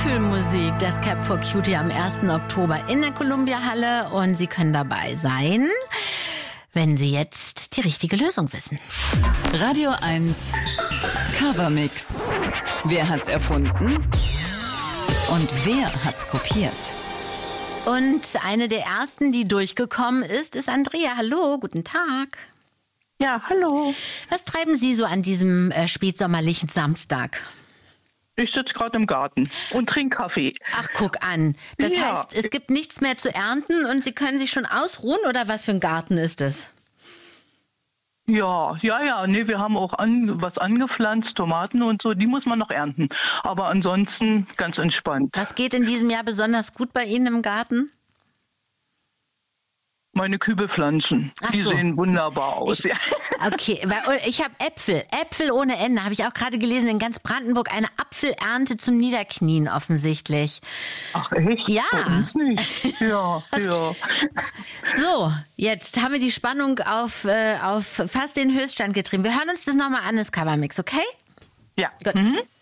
Wohlfühlmusik, Death Cab for Cutie am 1. Oktober in der Columbia-Halle und Sie können dabei sein, wenn Sie jetzt die richtige Lösung wissen. Radio 1 Covermix. Wer hat's erfunden? Und wer hat's kopiert? Und eine der ersten, die durchgekommen ist Andrea. Hallo, guten Tag. Ja, hallo. Was treiben Sie so an diesem spätsommerlichen Samstag? Ich sitze gerade im Garten und trinke Kaffee. Ach, guck an. Das Ja. heißt, es gibt nichts mehr zu ernten und Sie können sich schon ausruhen, oder was für ein Garten ist es? Ja. Nee, wir haben auch was angepflanzt, Tomaten und so, die muss man noch ernten. Aber ansonsten ganz entspannt. Was geht in diesem Jahr besonders gut bei Ihnen im Garten? Meine Kübelpflanzen, Ach die so. sehen wunderbar aus. Ja. Okay, weil ich habe Äpfel ohne Ende, habe ich auch gerade gelesen, in ganz Brandenburg eine Apfelernte zum Niederknien offensichtlich. Ach echt? Ja. Bei uns nicht. Ja. So, jetzt haben wir die Spannung auf fast den Höchststand getrieben. Wir hören uns das nochmal an, das Covermix, okay? Ja. Gut.